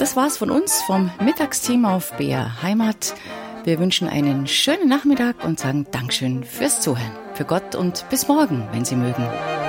Das war's von uns vom Mittagsteam auf BR Heimat. Wir wünschen einen schönen Nachmittag und sagen Dankeschön fürs Zuhören. Für Gott und bis morgen, wenn Sie mögen.